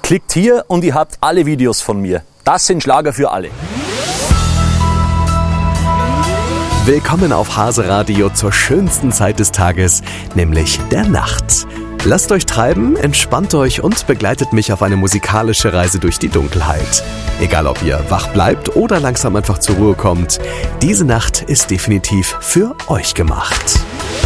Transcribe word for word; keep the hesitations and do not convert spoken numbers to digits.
Klickt hier und ihr habt alle Videos von mir. Das sind Schlager für alle. Willkommen auf Hase Radio zur schönsten Zeit des Tages, nämlich der Nacht. Lasst euch treiben, entspannt euch und begleitet mich auf eine musikalische Reise durch die Dunkelheit. Egal ob ihr wach bleibt oder langsam einfach zur Ruhe kommt, diese Nacht ist definitiv für euch gemacht.